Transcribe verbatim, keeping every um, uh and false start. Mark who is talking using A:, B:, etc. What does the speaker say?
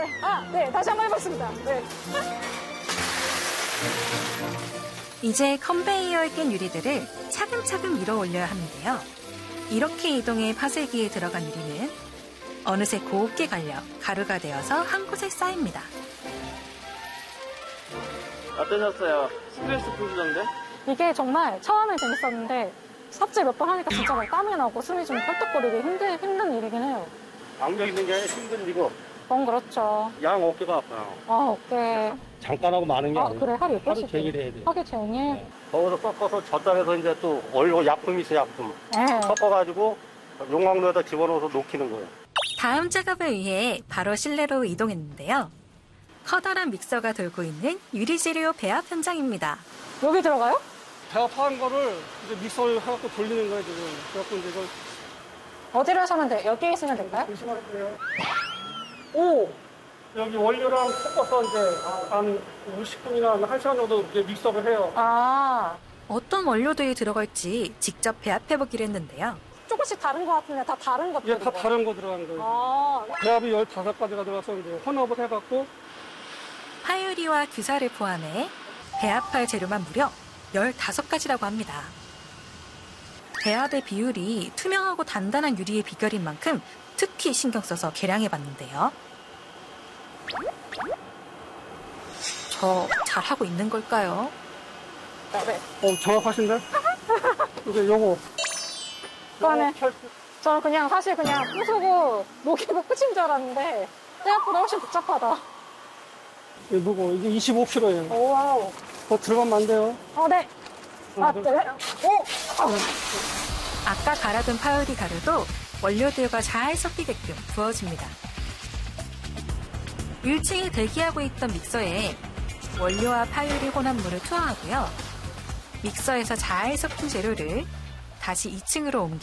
A: 네. 아, 네. 다시 한번 해봤습니다. 네.
B: 이제 컨베이어에 낀 유리들을 차근차근 밀어 올려야 하는데요. 이렇게 이동해 파쇄기에 들어간 유리는 어느새 곱게 갈려 가루가 되어서 한 곳에 쌓입니다.
C: 어떠셨어요? 스트레스 풀리던데?
A: 이게 정말 처음엔 재밌었는데 삽질 몇 번 하니까 진짜 막 땀이 나고 숨이 좀 펄떡거리기 힘든, 힘든 일이긴 해요.
D: 악력 있는 게 힘든 일이고
A: 그건 그렇죠.
D: 양 어깨가 아파요.
A: 아, 어깨.
D: 잠깐 하고 마는 게
A: 아,
D: 아니에요.
A: 그래? 하루 이틀씩?
D: 하루 종일 해야 돼.
A: 하루 종일?
D: 네. 거기서 섞어서 젖단에서 이제 또 원료 약품이 있어요, 약품.
A: 네.
D: 섞어가지고 용광로에다 집어넣어서 녹이는 거예요.
B: 다음 작업을 위해 바로 실내로 이동했는데요. 커다란 믹서가 돌고 있는 유리재료 배합 현장입니다.
A: 여기 들어가요?
D: 배합한 거를 이제 믹서에 해갖고 돌리는 거예요, 지금. 그래갖고 이제 이걸.
A: 어디로 하시면 돼요? 여기 있으면 될까요?
D: 조심하세요.
A: 오!
D: 여기 원료랑 섞어서 이제 한 오십 분이나 한 시간 정도 이제 믹서를 해요.
A: 아,
B: 어떤 원료들이 들어갈지 직접 배합해보기로 했는데요.
A: 조금씩 다른 것 같은데 다 다른 것들.
D: 이게 다 다른 거 들어간 거예요.
A: 아,
D: 배합이 열다섯 가지가 들어가서 이제 혼합을 해갖고
B: 파유리와 규사를 포함해 배합할 재료만 무려 열다섯 가지라고 합니다. 배합의 비율이 투명하고 단단한 유리의 비결인 만큼 특히 신경 써서 계량해봤는데요. 저 잘하고 있는 걸까요?
A: 네.
D: 어, 정확하신데? 이제 요거.
A: 그거네.
D: 요거 펼-
A: 저는 그냥 사실 그냥 부수고 녹이고 끝인 줄 알았는데 생각보다 훨씬 복잡하다.
D: 이게 무거워. 이게 이십오 킬로그램이에요.
A: 오, 와우.
D: 더 들어가면 안 돼요.
A: 어, 네. 아, 네. 오!
B: 아까 갈아둔 파유리 가루도 원료들과 잘 섞이게끔 부어줍니다. 일 층에 대기하고 있던 믹서에 원료와 파유리 혼합물을 투하하고요. 믹서에서 잘 섞인 재료를 다시 이 층으로 옮겨